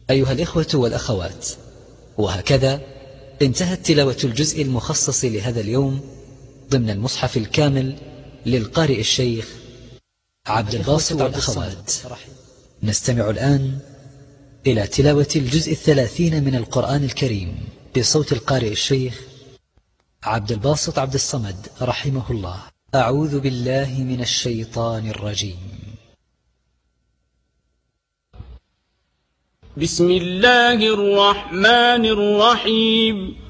أيها الإخوة والأخوات، وهكذا انتهت تلاوة الجزء المخصص لهذا اليوم ضمن المصحف الكامل للقارئ الشيخ عبد الباسط عبد الصمد. نستمع الآن إلى تلاوة الجزء 30 من القرآن الكريم بصوت القارئ الشيخ عبد الباسط عبد الصمد رحمه الله. أعوذ بالله من الشيطان الرجيم. بسم الله الرحمن الرحيم.